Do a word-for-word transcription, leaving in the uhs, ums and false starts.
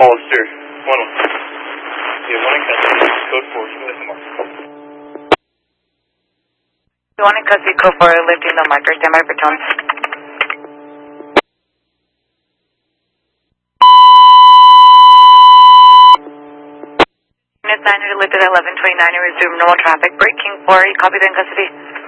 Hollister, one one. Yeah, one in custody, code four, give me the mark. You want in custody, code four, lifting the marker, stand by for tone. Unit nine hundred lifted at eleven twenty-nine and resume normal traffic. Breaking four, you copy that in custody?